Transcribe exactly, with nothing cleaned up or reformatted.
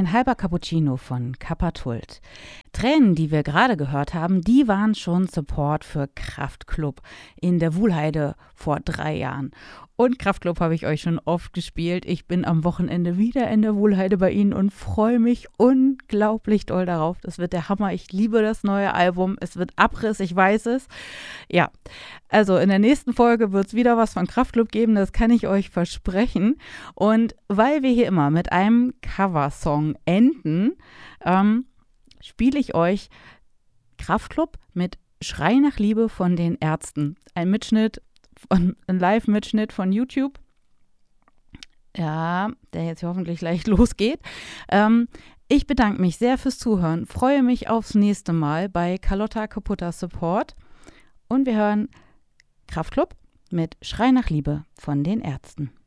Ein halber Cappuccino von Kappa-Tult. Tränen, die wir gerade gehört haben, die waren schon Support für Kraftklub in der Wuhlheide vor drei Jahren. Und Kraftklub habe ich euch schon oft gespielt. Ich bin am Wochenende wieder in der Wuhlheide bei ihnen und freue mich unglaublich doll darauf. Das wird der Hammer. Ich liebe das neue Album. Es wird Abriss, ich weiß es. Ja, also in der nächsten Folge wird es wieder was von Kraftklub geben. Das kann ich euch versprechen. Und weil wir hier immer mit einem Coversong enden, ähm, spiele ich euch Kraftklub mit Schrei nach Liebe von den Ärzten. Ein Mitschnitt, ein Live-Mitschnitt von YouTube. Ja, der jetzt hoffentlich gleich losgeht. Ähm, ich bedanke mich sehr fürs Zuhören, freue mich aufs nächste Mal bei Carlotta Kaputter Support und wir hören Kraftklub mit Schrei nach Liebe von den Ärzten.